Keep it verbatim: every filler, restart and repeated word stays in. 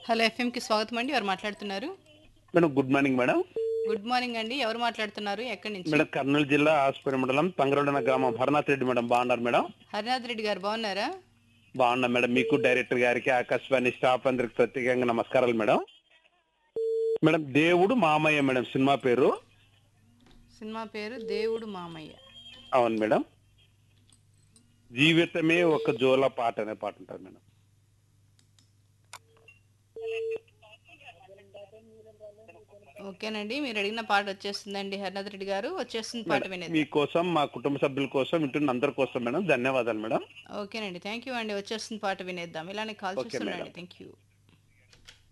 Hello ఎఫ్ఎంకి స్వాగతం అండి. ఎవరు మాట్లాడుతున్నారు? Madam good morning madam. Good morning అండి. ఎవరు మాట్లాడుతున్నారు? ఎక్కడి నుంచి? మేడం కర్నూలు జిల్లా ఆస్పూర్ మండలం తంగరొడన గ్రామం హరనాథ్ రెడ్డి మేడం బాగున్నారు మేడం? హరినాథ్ రెడ్డి గారు బాగున్నారా? బాగున్నా మేడం. మీకు డైరెక్టర్ గారికి ఆకాశవాణి స్టాఫ్ అందరికి ప్రత్యేకంగా నమస్కారాలు మేడం. మేడం దేవుడు మామయ్య మేడం సినిమా పేరు. సినిమా పేరు దేవుడు మామయ్య. అవును మేడం. జీవితమే ఒక జోల పాట అనే పాట ఉంటుంది మేడం. ఓకేనండి. మీరు అడిగిన పాట వచ్చేస్తుందండి హరినాథ్ రెడ్డి గారు. వచ్చేస్తుంది పాట మేడం వినేద్దాం. మీకోసం మా కుటుంబ సభ్యుల కోసం వింటున్న అందరి కోసం మేడం ధన్యవాదాలు మేడం. ఓకేనండి. థ్యాంక్ యూ అండి. వచ్చేస్తుంది పాట వినేద్దాం. ఇలానే call okay madam. చేస్తుండండి. Thank you.